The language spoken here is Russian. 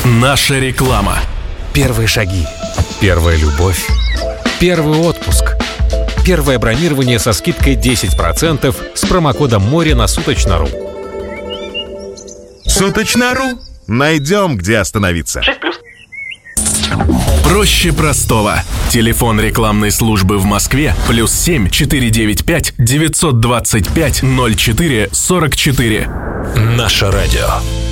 Наша реклама. Первые шаги. Первая любовь. Первый отпуск. Первое бронирование со скидкой 10% с промокодом МОРЕ на Суточно.ру. Суточно.ру. Найдем, где остановиться. 6+. Проще простого. Телефон рекламной службы в Москве +7 495 925 04 44. Наше радио.